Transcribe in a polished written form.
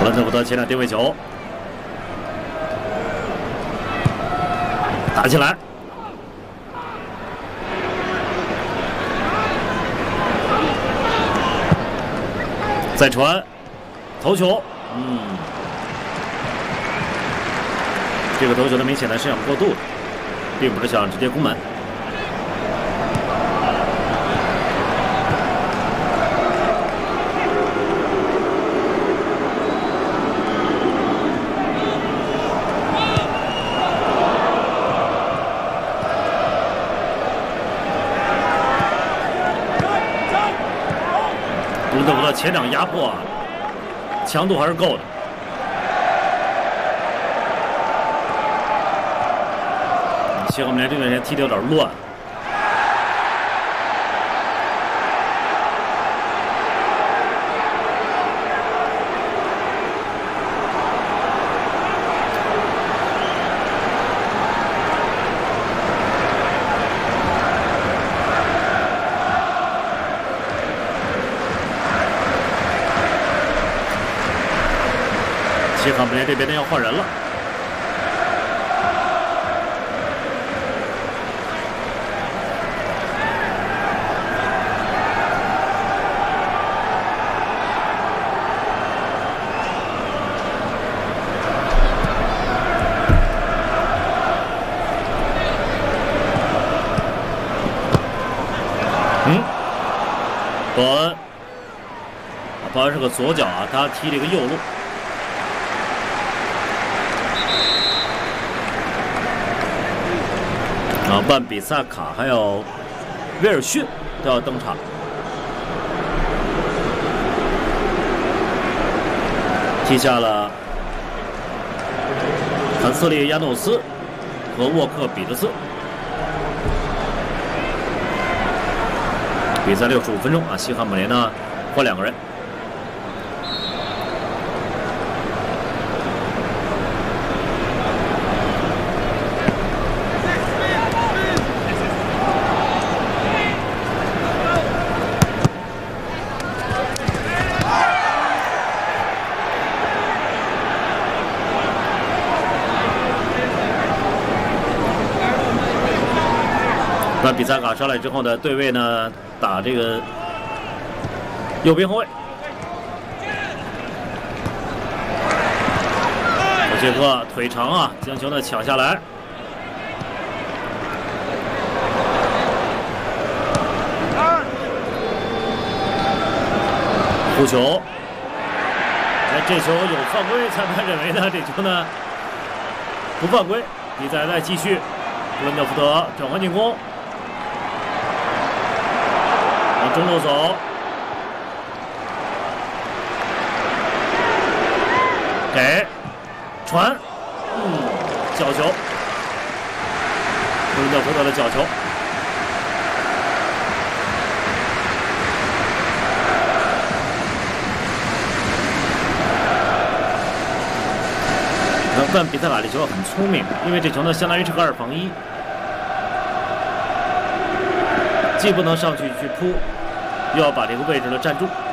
布伦特福德前场定位球，打起来，再传，头球，这个头球呢明显的是想过度，并不是想直接攻门。 布伦特福德前场压迫啊，强度还是够的。西汉姆联这个人踢得有点乱。西汉姆联这边呢要换人了。保安是个左脚啊，他踢了一个右路。 万比萨卡还有威尔逊都要登场，踢下了坎斯利亚诺斯和沃克彼得斯。比赛65分钟啊，西汉姆联呢换2个人。 那比萨卡上来之后呢，对位呢打这个右边后卫，索切克腿长啊，将球呢抢下来，护球，哎，这球有犯规，裁判认为呢这球呢不犯规，比赛再继续，布伦特福德转换进攻。 往中路走，给传，角球，布伦特福德的角球。但比萨卡这球很聪明，因为这球呢相当于是个2防1。 既不能上去扑，又要把这个位置呢站住。